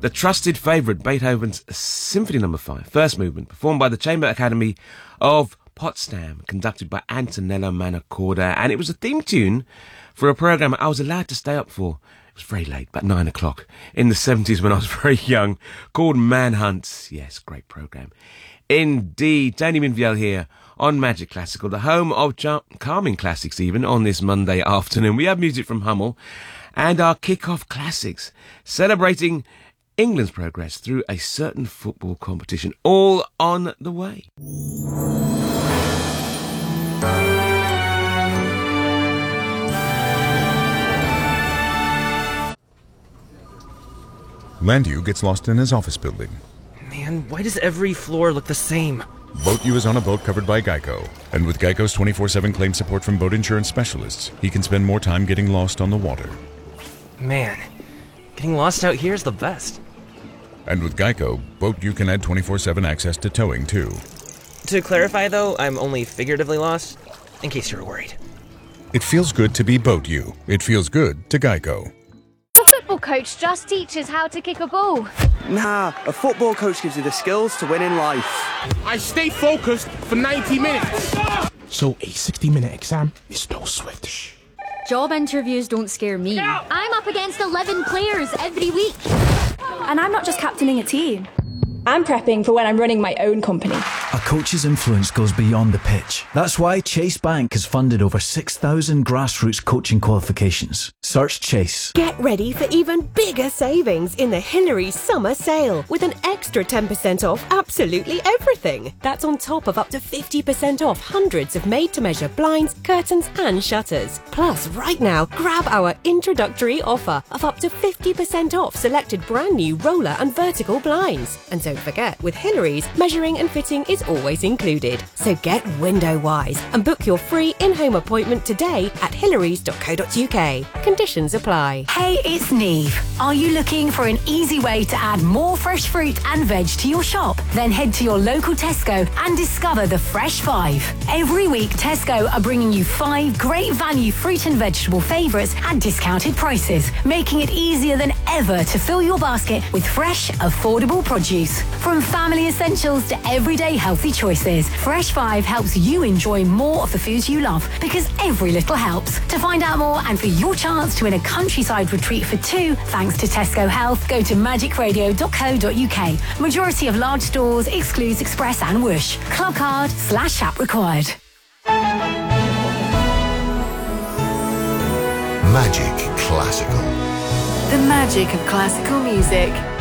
the trusted favourite, Beethoven's Symphony No. 5, first movement, performed by the Chamber Academy of Potsdam, conducted by Antonello Manacorda, and it was a theme tune for a programme I was allowed to stay up for. It was very late, about 9 o'clock, in the 70s when I was very young, called Manhunt. Yes, great programme. Indeed, Tony Minviel here on Magic Classical, the home of calming classics even, on this Monday afternoon. We have music from Hummel and our kick-off classics, celebrating England's progress through a certain football competition, all on the way. Landew gets lost in his office building. Man, why does every floor look the same? Boat U is on a boat covered by Geico. And with Geico's 24/7 claim support from boat insurance specialists, he can spend more time getting lost on the water. Man, getting lost out here is the best. And with Geico, Boat U can add 24/7 access to towing, too. To clarify, though, I'm only figuratively lost, in case you were worried. It feels good to be Boat U. It feels good to Geico. A football coach just teaches how to kick a ball. Nah, a football coach gives you the skills to win in life. I stay focused for 90 minutes. So a 60-minute exam is no sweat. Job interviews don't scare me. I'm up against 11 players every week. And I'm not just captaining a team. I'm prepping for when I'm running my own company. A coach's influence goes beyond the pitch. That's why Chase Bank has funded over 6,000 grassroots coaching qualifications. Search Chase. Get ready for even bigger savings in the Hillary Summer Sale with an extra 10% off absolutely everything. That's on top of up to 50% off hundreds of made-to-measure blinds, curtains and shutters. Plus, right now, grab our introductory offer of up to 50% off selected brand new roller and vertical blinds. And don't forget, with Hillary's, measuring and fitting is always included. So get window-wise and book your free in-home appointment today at hillarys.co.uk. Conditions apply. Hey, it's Neve. Are you looking for an easy way to add more fresh fruit and veg to your shop? Then head to your local Tesco and discover the Fresh 5. Every week, Tesco are bringing you 5 great value fruit and vegetable favourites at discounted prices, making it easier than ever to fill your basket with fresh, affordable produce. From family essentials to everyday healthy choices, Fresh 5 helps you enjoy more of the foods you love, because every little helps. To find out more and for your chance to win a countryside retreat for 2, thanks to Tesco Health, go to magicradio.co.uk. Majority of large stores excludes Express and Whoosh. Club card /app required. Magic Classical. The magic of classical music.